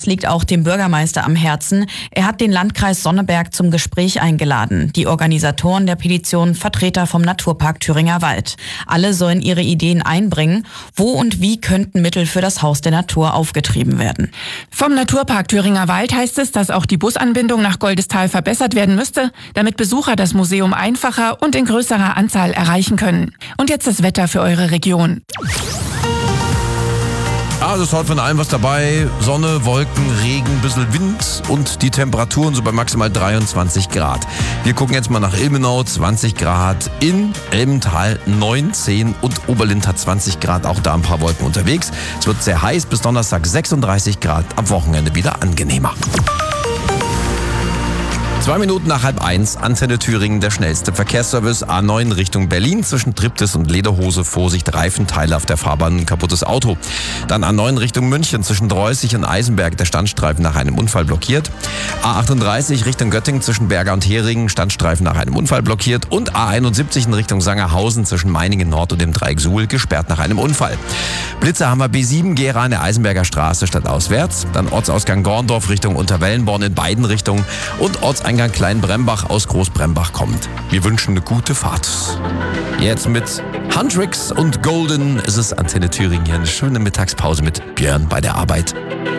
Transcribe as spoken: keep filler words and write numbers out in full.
liegt auch dem Bürgermeister am Herzen. Er hat den Landkreis Sonneberg zum Gespräch eingeladen. Die Organisatoren der Petition, Vertreter vom Naturpark Thüringer Wald. Alle sollen ihre Ideen einbringen. Wo und wie könnten Mittel für das Haus der Natur aufgetrieben werden? Vom Naturpark Thüringer Wald heißt es, dass auch die Busanbindung nach Goldestal verbessert werden müsste, damit Besucher das Museum einfacher und in größerer Anzahl erreichen können. Und jetzt das Wetter für eure Region. Also es ist heute von allem was dabei. Sonne, Wolken, Regen, ein bisschen Wind und die Temperaturen so bei maximal dreiundzwanzig Grad. Wir gucken jetzt mal nach Ilmenau, zwanzig Grad, in Elmental neunzehn und Oberlind hat zwanzig Grad, auch da ein paar Wolken unterwegs. Es wird sehr heiß, bis Donnerstag sechsunddreißig Grad, am Wochenende wieder angenehmer. Zwei Minuten nach halb eins, Antenne Thüringen, der schnellste Verkehrsservice. A neun Richtung Berlin, zwischen Triptis und Lederhose, Vorsicht, Reifenteile auf der Fahrbahn, ein kaputtes Auto. Dann A neun Richtung München, zwischen Dreußig und Eisenberg, der Standstreifen nach einem Unfall blockiert. A achtunddreißig Richtung Göttingen, zwischen Berger und Heringen, Standstreifen nach einem Unfall blockiert. Und A einundsiebzig in Richtung Sangerhausen, zwischen Meiningen Nord und dem Dreieck Suhl, gesperrt nach einem Unfall. Blitzer haben wir B sieben, Gera an der Eisenberger Straße stadtauswärts. Dann Ortsausgang Gorndorf Richtung Unterwellenborn in beiden Richtungen und Ortseingang Kleinbrembach aus Großbrembach kommt. Wir wünschen eine gute Fahrt. Jetzt mit Huntrix und Golden ist es Antenne Thüringen hier. Eine schöne Mittagspause mit Björn bei der Arbeit.